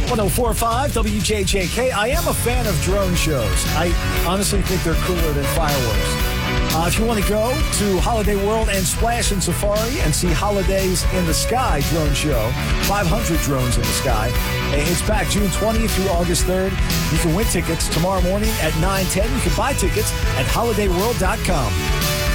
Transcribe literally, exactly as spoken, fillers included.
one oh four point five W J J K. I am a fan of drone shows. I honestly think they're cooler than fireworks. Uh, if you want to go to Holiday World and Splash and Safari and see Holidays in the Sky drone show, five hundred drones in the sky. It's back June twentieth through August third. You can win tickets tomorrow morning at nine ten. You can buy tickets at holiday world dot com.